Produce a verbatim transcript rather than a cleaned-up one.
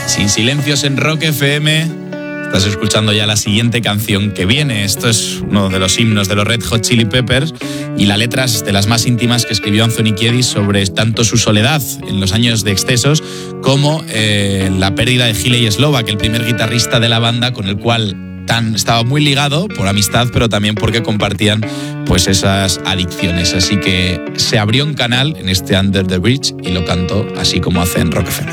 Sin silencios en Rock F M. Estás escuchando ya la siguiente canción que viene. Esto es uno de los himnos de los Red Hot Chili Peppers y la letra es de las más íntimas que escribió Anthony Kiedis sobre tanto su soledad en los años de excesos como eh, la pérdida de Hilley Slovak, el primer guitarrista de la banda con el cual tan, estaba muy ligado por amistad, pero también porque compartían pues esas adicciones. Así que se abrió un canal en este Under the Bridge y lo cantó así como hace en Rock F M.